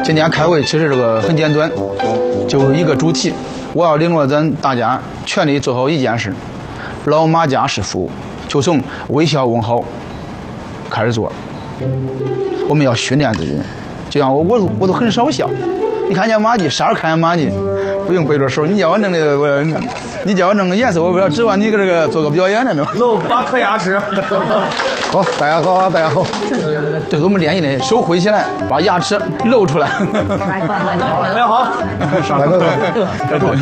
今天开会其实这个很简单，就一个主题，我要领着咱大家全力做好一件事，老马家是福，就从微笑问好开始做。我们要训练自己，就像我都很少笑，你看见马季，啥时候看见马季，不用背着手，你叫我弄的你叫我弄个颜色，我不要指望你这个做个表演的没有？ 露8颗牙齿。 好，大家好，大家好。 对，我们练一练，手挥起来，把牙齿露出来。 大家好， 上来，这对。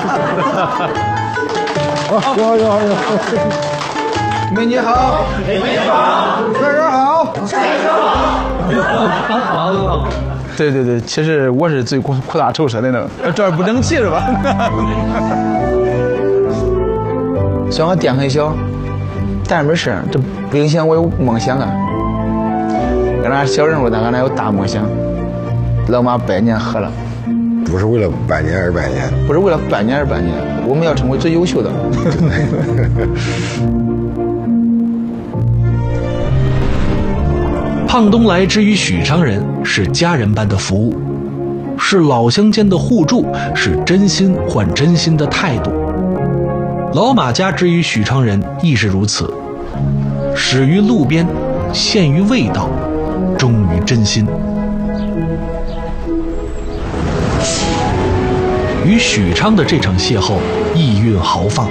好， 美女好， 美女好， 帅哥好， 好。 对，其实我是最苦大仇深的那个，这儿不争气是吧？虽然我店很小，但是没事，这不影响我有梦想啊。跟那小人物，但俺那有大梦想。老马百年贺了， 不是为了百年而百年， 不是为了百年而百年，我们要成为最优秀的。 胖东来之于许昌人是家人般的服务，是老乡间的互助，是真心换真心的态度。老马家之于许昌人亦是如此，始于路边，陷于味道，忠于真心。与许昌的这场邂逅意蕴豪放，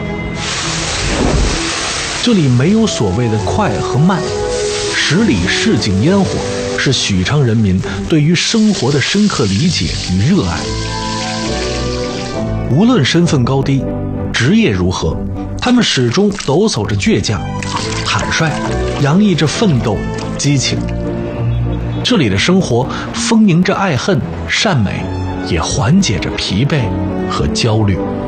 这里没有所谓的快和慢，十里市井烟火是许昌人民对于生活的深刻理解与热爱。无论身份高低，职业如何，他们始终抖擞着倔强、坦率，洋溢着奋斗、激情。这里的生活丰盈着爱恨、善美，也缓解着疲惫和焦虑。